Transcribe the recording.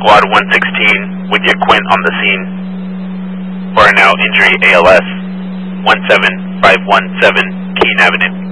Squad 116 with your Quint on the scene. For a now injury ALS 17517 Keene Avenue.